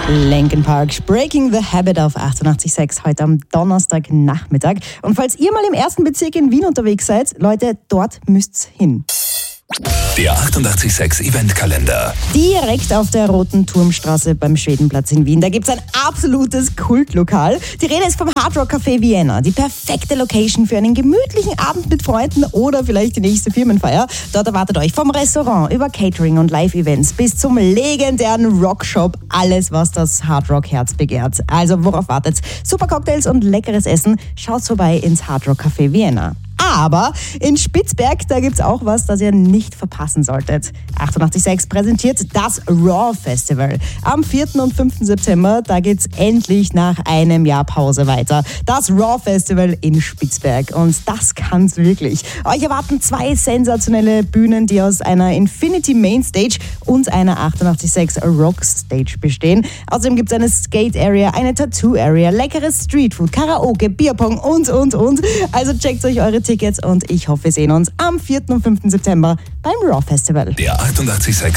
Linkin Park, Breaking the Habit auf 88.6 heute am Donnerstagnachmittag. Und falls ihr mal im ersten Bezirk in Wien unterwegs seid, Leute, dort müsst's hin. Der 88.6 Eventkalender. Direkt auf der Roten Turmstraße beim Schwedenplatz in Wien. Da gibt's ein absolutes Kultlokal. Die Rede ist vom Hard Rock Café Vienna. Die perfekte Location für einen gemütlichen Abend mit Freunden oder vielleicht die nächste Firmenfeier. Dort erwartet euch vom Restaurant über Catering und Live-Events bis zum legendären Rockshop alles, was das Hard Rock Herz begehrt. Also worauf wartet's? Super Cocktails und leckeres Essen. Schaut vorbei ins Hard Rock Café Vienna. Aber in Spitzberg, da gibt's auch was, das ihr nicht verpassen solltet. 88.6 präsentiert das Raw Festival. Am 4. und 5. September, da geht's endlich nach einem Jahr Pause weiter. Das Raw Festival in Spitzberg. Und das kann's wirklich. Euch erwarten 2 sensationelle Bühnen, die aus einer Infinity Mainstage und einer 88.6 Rock Stage bestehen. Außerdem gibt's eine Skate Area, eine Tattoo Area, leckeres Streetfood, Karaoke, Bierpong und. Also checkt euch eure Tickets und ich hoffe, wir sehen uns am 4. und 5. September beim Raw Festival. Der 88.6